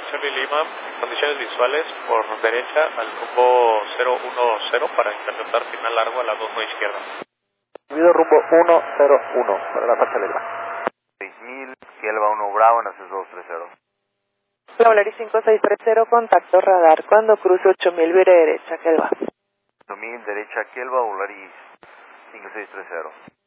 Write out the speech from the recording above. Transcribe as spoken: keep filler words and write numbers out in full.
Charlie Lima, condiciones visuales por derecha al rumbo cero uno cero para interceptar final largo a la dos nueve izquierda. Recibido rumbo uno cero uno para la Pacha Lima. seis mil, Kielva uno Bravo en acceso dos tres cero. La Volaris cinco seis tres cero, contacto radar. Cuando cruce ocho mil, vire derecha, Kelva. ocho mil, derecha Kielva, Volaris cinco seis tres cero.